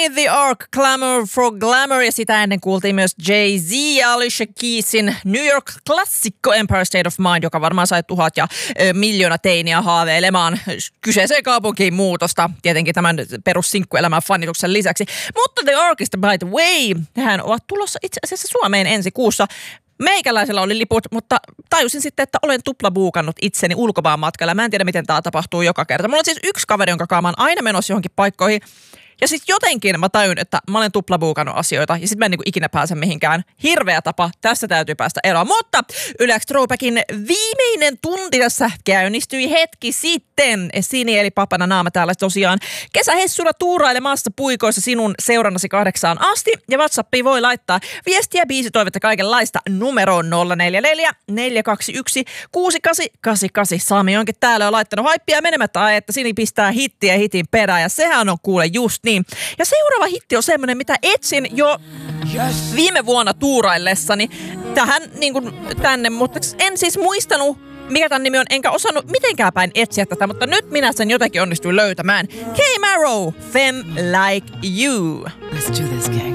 Johnny the Ark, Glamour for Glamour, ja sitä ennen kuultiin myös Jay-Z ja Alicia Keysin New York-klassikko Empire State of Mind, joka varmaan sai 1000 ja miljoona teiniä haaveilemaan kyseiseen kaupunkiin muutosta, tietenkin tämän perussinkkuelämän fanituksen lisäksi. Mutta The Arkista, by the way, hän ovat tulossa itse asiassa Suomeen ensi kuussa. Meikäläisellä oli liput, mutta tajusin sitten, että olen tuplabuukannut itseni ulkomaan matkalla. Mä en tiedä, miten tämä tapahtuu joka kerta. Mulla on siis yksi kaveri, jonka kanssa mä oon aina menossa johonkin paikkoihin. Ja sitten jotenkin mä tajun, että mä olen tuplabuukannut asioita ja sitten mä en niinku ikinä pääse mihinkään. Hirveä tapa, tästä täytyy päästä eroon. Mutta Ylex Throwbackin viimeinen tunti tässä käynnistyi hetki sitten. Sini eli Papana Naama täällä tosiaan kesähessulla tuurailemassa puikoissa sinun seurannasi 8 asti. Ja WhatsAppiin voi laittaa viestiä, biisitoivetta, kaikenlaista numeroon 044 421 6888. Sami onkin täällä jo laittanut haippia menemättä, että Sini pistää hittiä hitin perään ja sehän on kuule just niin. Ja seuraava hitti on semmoinen, mitä etsin jo viime vuonna tuuraillessani tähän niin kuin tänne, mutta en siis muistanut, mikä tämän nimi on, enkä osannut mitenkään päin etsiä tätä, mutta nyt minä sen jotenkin onnistuin löytämään. K-Marrow, Femme Like You. Let's do this, gang.